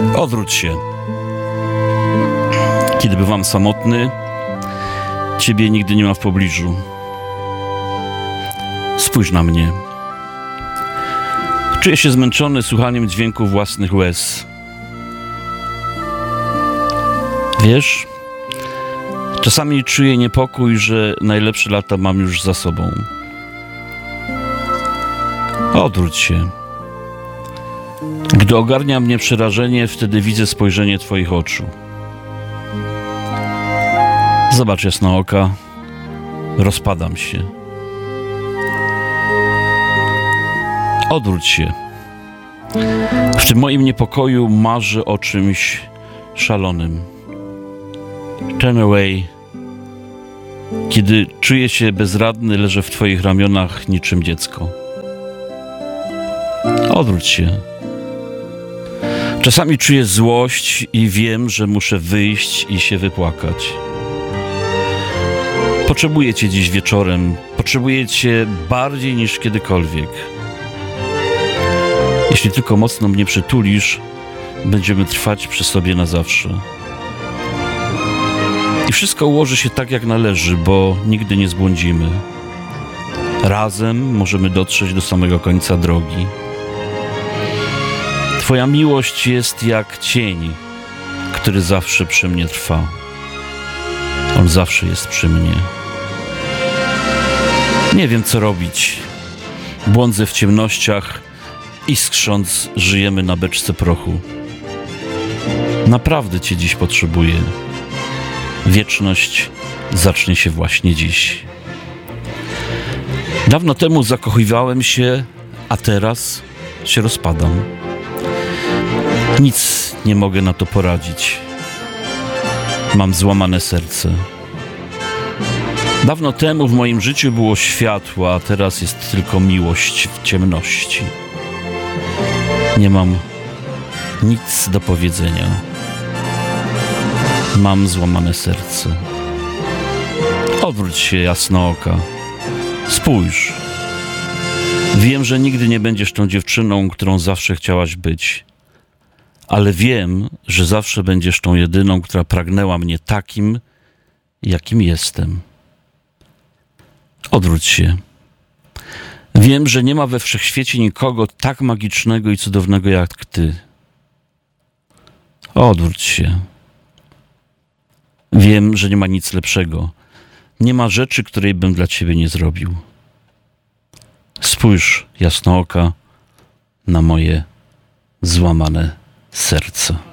Odwróć się. Kiedy bywam samotny, Ciebie nigdy nie ma w pobliżu. Spójrz na mnie. Czuję się zmęczony słuchaniem dźwięku własnych łez. Wiesz, czasami czuję niepokój, że najlepsze lata mam już za sobą. Odwróć się. Gdy ogarnia mnie przerażenie, wtedy widzę spojrzenie Twoich oczu. Zobacz, jasnooka, rozpadam się. Odwróć się. W tym moim niepokoju marzę o czymś szalonym. Turn away. Kiedy czuję się bezradny, leżę w Twoich ramionach niczym dziecko. Odwróć się. Czasami czuję złość i wiem, że muszę wyjść i się wypłakać. Potrzebuję Cię dziś wieczorem. Potrzebuję Cię bardziej niż kiedykolwiek. Jeśli tylko mocno mnie przytulisz, będziemy trwać przy sobie na zawsze. I wszystko ułoży się tak, jak należy, bo nigdy nie zbłądzimy. Razem możemy dotrzeć do samego końca drogi. Twoja miłość jest jak cień, który zawsze przy mnie trwa. On zawsze jest przy mnie. Nie wiem, co robić. Błądzę w ciemnościach, iskrząc, żyjemy na beczce prochu. Naprawdę Cię dziś potrzebuję. Wieczność zacznie się właśnie dziś. Dawno temu zakochiwałem się, a teraz się rozpadam. Nic nie mogę na to poradzić. Mam złamane serce. Dawno temu w moim życiu było światło, a teraz jest tylko miłość w ciemności. Nie mam nic do powiedzenia. Mam złamane serce. Odwróć się, jasnooka. Spójrz. Wiem, że nigdy nie będziesz tą dziewczyną, którą zawsze chciałaś być. Ale wiem, że zawsze będziesz tą jedyną, która pragnęła mnie takim, jakim jestem. Odwróć się. Wiem, że nie ma we wszechświecie nikogo tak magicznego i cudownego jak Ty. Odwróć się. Wiem, że nie ma nic lepszego. Nie ma rzeczy, której bym dla Ciebie nie zrobił. Spójrz, jasnooka, na moje złamane serce.